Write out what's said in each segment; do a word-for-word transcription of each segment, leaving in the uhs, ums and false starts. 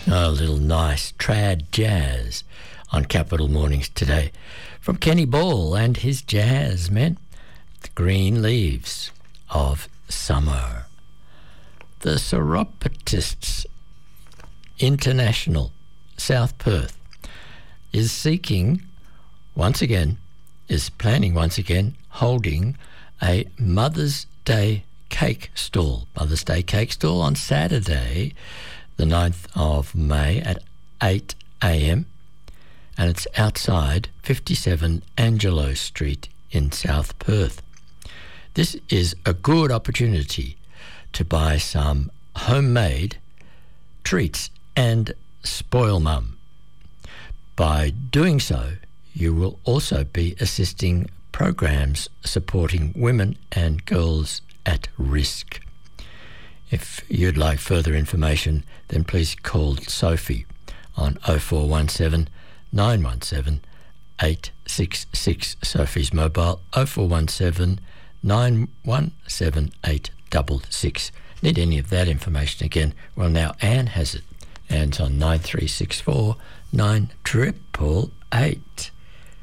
A little nice trad jazz on Capital Mornings today from Kenny Ball and his jazz meant the green leaves of summer. The Seropatists International, South Perth, is seeking once again, is planning once again, holding a Mother's Day cake stall, Mother's Day cake stall on Saturday, the ninth of May at eight a.m. and it's outside fifty-seven Angelo Street in South Perth. This is a good opportunity to buy some homemade treats and spoil mum. By doing so, you will also be assisting programs supporting women and girls at risk. If you'd like further information, then please call Sophie on oh four one seven, nine one seven, eight six six. Sophie's mobile oh four one seven, nine one seven, eight six six. Need any of that information again? Well, now Anne has it. Anne's on nine three six four, nine eight eight eight.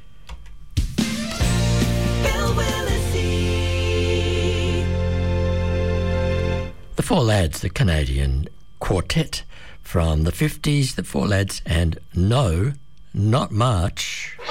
The Four Lads, the Canadian quartet from the fifties, the Four Lads and No, Not Much.